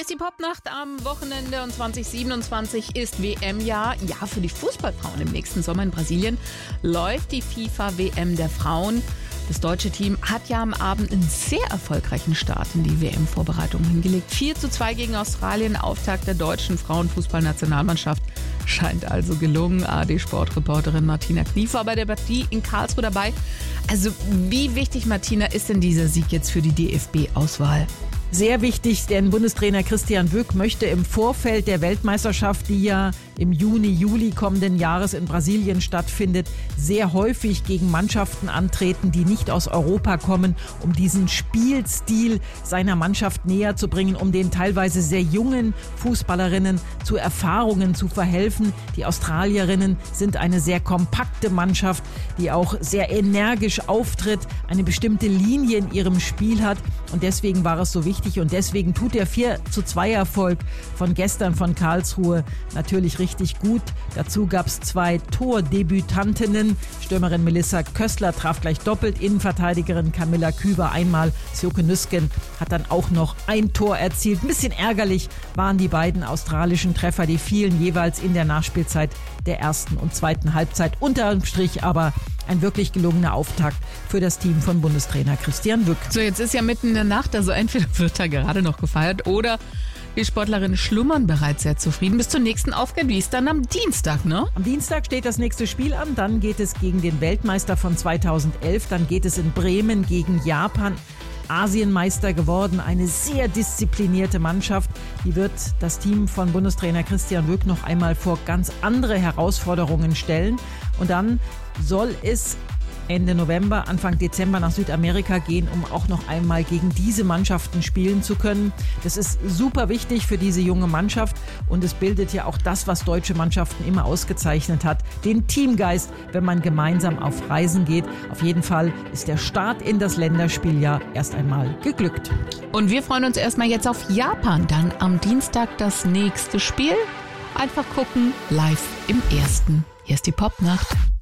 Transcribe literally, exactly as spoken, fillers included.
Hier ist die Popnacht am Wochenende und zwanzig siebenundzwanzig ist W M-Jahr. Ja, für die Fußballfrauen im nächsten Sommer in Brasilien läuft die FIFA-W M der Frauen. Das deutsche Team hat ja am Abend einen sehr erfolgreichen Start in die W M-Vorbereitung hingelegt. vier zu zwei gegen Australien, Auftakt der deutschen Frauenfußballnationalmannschaft. Scheint also gelungen. A R D-Sportreporterin Martina Knief war bei der Partie in Karlsruhe dabei. Also wie wichtig, Martina, ist denn dieser Sieg jetzt für die D F B-Auswahl? Sehr wichtig, denn Bundestrainer Christian Wück möchte im Vorfeld der Weltmeisterschaft, die ja im Juni, Juli kommenden Jahres in Brasilien stattfindet, sehr häufig gegen Mannschaften antreten, die nicht aus Europa kommen, um diesen Spielstil seiner Mannschaft näher zu bringen, um den teilweise sehr jungen Fußballerinnen zu Erfahrungen zu verhelfen. Die Australierinnen sind eine sehr kompakte Mannschaft, die auch sehr energisch auftritt, eine bestimmte Linie in ihrem Spiel hat, und deswegen war es so wichtig. Und deswegen tut der vier zu zwei Erfolg von gestern von Karlsruhe natürlich richtig gut. Dazu gab es zwei Tordebütantinnen. Stürmerin Melissa Köstler traf gleich doppelt. Innenverteidigerin Camilla Küber einmal. Sjoeke Nüsken hat dann auch noch ein Tor erzielt. Ein bisschen ärgerlich waren die beiden australischen Treffer. Die fielen jeweils in der Nachspielzeit der ersten und zweiten Halbzeit. Unterm Strich aber ein wirklich gelungener Auftakt für das Team von Bundestrainer Christian Wück. So, jetzt ist ja mitten in der Nacht, also entweder wird da gerade noch gefeiert oder die Sportlerinnen schlummern bereits sehr zufrieden. Bis zur nächsten Aufgabe, die ist dann am Dienstag, ne? Am Dienstag steht das nächste Spiel an, dann geht es gegen den Weltmeister von zweitausendelf, dann geht es in Bremen gegen Japan. Asienmeister geworden, eine sehr disziplinierte Mannschaft. Die wird das Team von Bundestrainer Christian Wück noch einmal vor ganz andere Herausforderungen stellen. Und dann soll es Ende November, Anfang Dezember nach Südamerika gehen, um auch noch einmal gegen diese Mannschaften spielen zu können. Das ist super wichtig für diese junge Mannschaft und es bildet ja auch das, was deutsche Mannschaften immer ausgezeichnet hat, den Teamgeist, wenn man gemeinsam auf Reisen geht. Auf jeden Fall ist der Start in das Länderspieljahr erst einmal geglückt. Und wir freuen uns erstmal jetzt auf Japan. Dann am Dienstag das nächste Spiel. Einfach gucken, live im Ersten. Hier ist die Popnacht.